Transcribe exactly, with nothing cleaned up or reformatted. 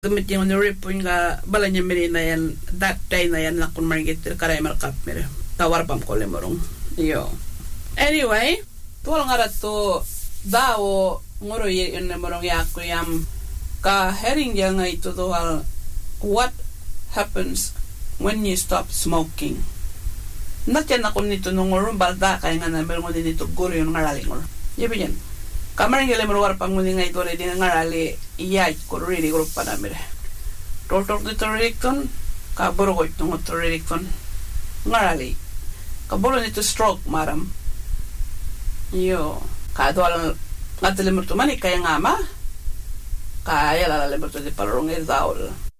Dumiting on the ripon nga balanya miri na yan that day na yan lakon marigit karay malkap mire tawarpam ko lemorong yo anyway tuwal nga rato dao ngoro yun lemorong yako yam ka hering yang nga ito tuwal what happens when you stop smoking natyan ako nito nung ngorong balda kaya nga namerong din nito guro yung ngarali ngoro yabi yan kamarin gila meruar pangunin nga ito rin ngarali iyay ko rin grup pa namin tortor dito rin kaburo ko itong ito rin ngarali kaburo nito stroke maram yo kado alang nga tilimur tumani kaya nga ma kaya lalalimur to di palorong idaol